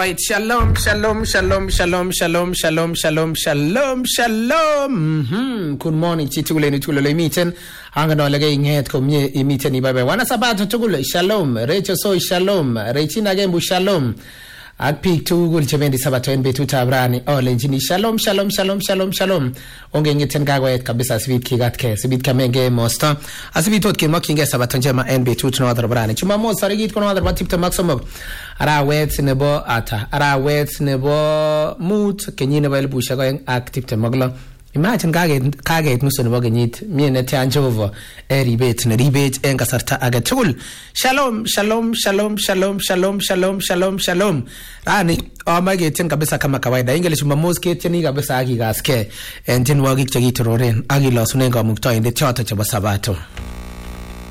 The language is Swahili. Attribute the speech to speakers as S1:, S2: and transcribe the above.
S1: right, shalom, shalom, shalom, shalom, shalom, shalom, shalom, shalom, shalom. Good morning, chitule ni tulole meeting. Angano lege inget ko mie meeting ni bye. Wana sabato tugule shalom, recho so shalom, rechina gembu shalom. Akpi tugul chemendi sabato NB tutabrani. Ole njini shalom, shalom, shalom, shalom, shalom. Onge ngeten gagwet kabisa sibit kigatke, sibit kamenge mosta. Asibit otke mokinge sabato njema NB tutnadrabrani. Chuma mo sarigit kono adra batipta maximum. Ara wet nebo ata. Ara wet nebo mood kenyine bel busha ko active magla. Imagine kaget nusu nebo kenyit miene tianjova ribet ne ribet en kasarta agatul. Shalom, shalom, shalom, shalom, shalom, shalom, shalom, shalom. Rani amagetin kabisa kama kawaida. English mamos keteni kabisa akigaske. Entin wagik chagitororen agilo sunenga mukto inde chota chaba sabato.